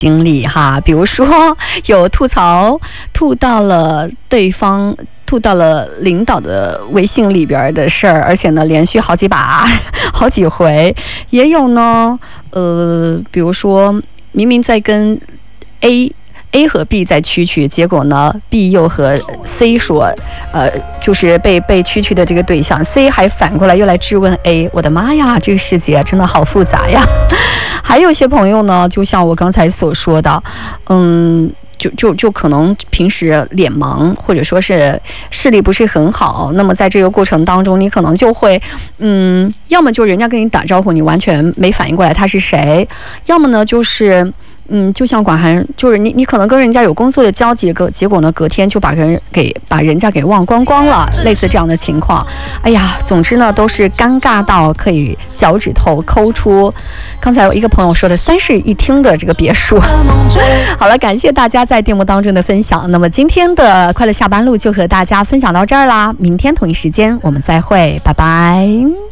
经历哈，比如说有吐槽吐到了对方。吐到了领导的微信里边的事儿，而且呢，连续好几回，也有呢，比如说明明在跟 A 和 B 在蛐蛐，结果呢 B 又和 C 说，就是被蛐蛐的这个对象 C 还反过来又来质问 A， 我的妈呀，这个世界真的好复杂呀。还有些朋友呢，就像我刚才所说的，就可能平时脸盲，或者说是视力不是很好，那么在这个过程当中，你可能就会，要么就人家跟你打招呼，你完全没反应过来他是谁，要么呢就是。就像管涵，就是你可能跟人家有工作的交集，结果呢，隔天就把人家给忘光光了，类似这样的情况。哎呀，总之呢，都是尴尬到可以脚趾头抠出。刚才有一个朋友说的3室1厅的这个别墅。好了，感谢大家在节目当中的分享。那么今天的快乐下班路就和大家分享到这儿啦，明天同一时间我们再会，拜拜。